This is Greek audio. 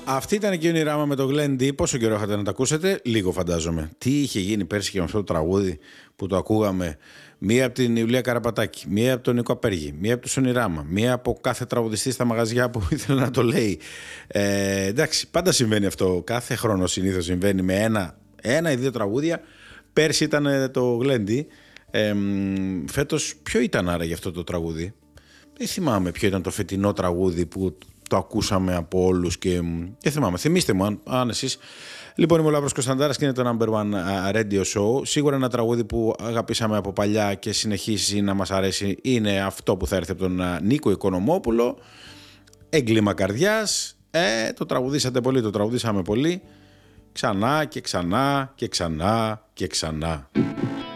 Αυτή ήταν και η Ονειράμα με το Glenn D. Πόσο καιρό είχατε να τα ακούσετε? Λίγο φαντάζομαι. Τι είχε γίνει πέρσι και με αυτό το τραγούδι που το ακούγαμε. Μία από την Ιουλία Καραπατάκη, μία από τον Νίκο Απέργη, μία από τους Ονειράμα, μία από κάθε τραγουδιστή στα μαγαζιά που ήθελε να το λέει. Εντάξει, πάντα συμβαίνει αυτό. Κάθε χρόνο συνήθως συμβαίνει με ένα ή δύο τραγούδια. Πέρσι ήταν το Glenn D. Φέτος ποιο ήταν άραγε αυτό το τραγούδι? Δεν θυμάμαι ποιο ήταν το φετινό τραγούδι που το ακούσαμε από όλους και δεν θυμάμαι. Θυμήστε μου αν εσείς. Λοιπόν, είμαι ο Λαύρος Κωνσταντάρας και είναι το Number One Radio Show. Σίγουρα ένα τραγούδι που αγαπήσαμε από παλιά και συνεχίζει να μας αρέσει είναι αυτό που θα έρθει από τον Νίκο Οικονομόπουλο. Έγκλημα καρδιάς. Το τραγουδήσατε πολύ, το τραγουδήσαμε πολύ. Ξανά και ξανά και ξανά και ξανά.